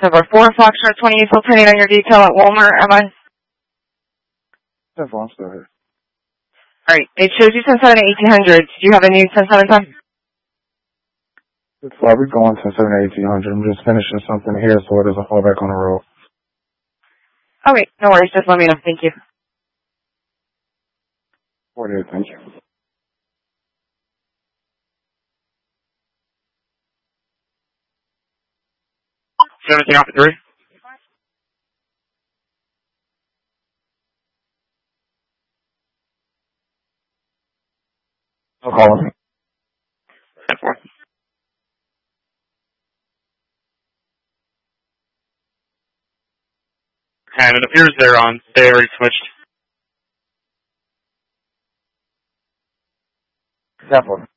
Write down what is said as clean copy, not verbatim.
Number 4, Foxtrot 28, still pending on your detail at Walmart, am I? That's I'm still here. Alright, it shows you 10-7 to 1800. Do you have a new 10-7 time? It's we're going 10-7 to 1800. I'm just finishing something here so it doesn't fall back on the road. Okay, no worries, just let me know. Thank you. 48, thank you. 17 off at 3. No calling. 10-4. And it appears they're on. They already switched. That one.